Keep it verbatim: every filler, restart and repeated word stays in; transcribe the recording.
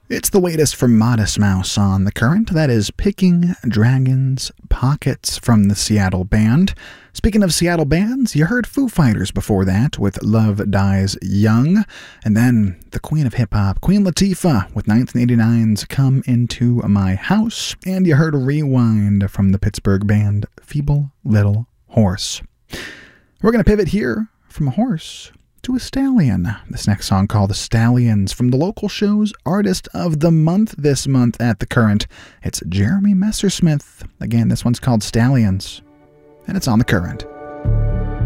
It's the latest from Modest Mouse on The Current. That is Picking Dragons Pockets from the Seattle band. Speaking of Seattle bands, you heard Foo Fighters before that with Love Dies Young. And then the queen of hip-hop, Queen Latifah, with nineteen eighty-nine's Come Into My House. And you heard Rewind from the Pittsburgh band Feeble Little Horse. We're going to pivot here from a horse to a stallion. This next song called The Stallions from the local show's Artist of the Month this month at The Current. It's Jeremy Messersmith. Again, this one's called Stallions, and it's on The Current.